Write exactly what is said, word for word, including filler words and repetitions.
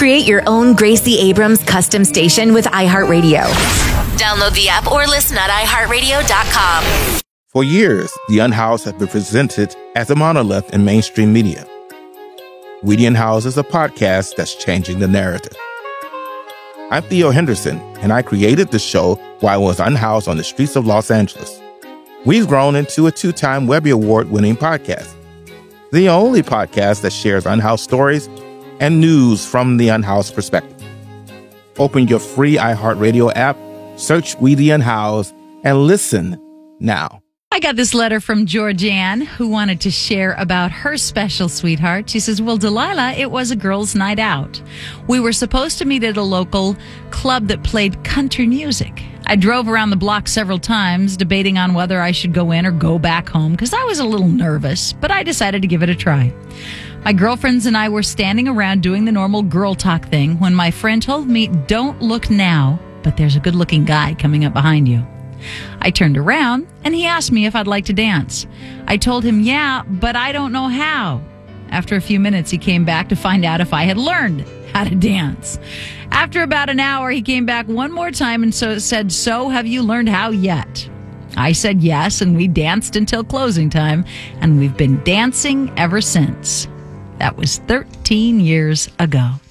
Create your own Gracie Abrams custom station with iHeartRadio. Download the app or listen at i heart radio dot com. For years, The Unhoused have been presented as a monolith in mainstream media. We the Unhoused is a podcast that's changing the narrative. I'm Theo Henderson, and I created the show while I was unhoused on the streets of Los Angeles. We've grown into a two-time Webby Award-winning podcast, the only podcast that shares unhoused stories and news from the unhoused perspective. Open your free iHeartRadio app, search We the Unhoused, and listen now. I got this letter from Georgianne, who wanted to share about her special sweetheart. She says, well, Delilah, it was a girls' night out. We were supposed to meet at a local club that played country music. I drove around the block several times, debating on whether I should go in or go back home, because I was a little nervous, but I decided to give it a try. My girlfriends and I were standing around doing the normal girl talk thing when my friend told me, don't look now, but there's a good-looking guy coming up behind you. I turned around, and he asked me if I'd like to dance. I told him, yeah, but I don't know how. After a few minutes, he came back to find out if I had learned how to dance. After about an hour, he came back one more time and so said, so have you learned how yet? I said yes, and we danced until closing time, and we've been dancing ever since. That was thirteen years ago.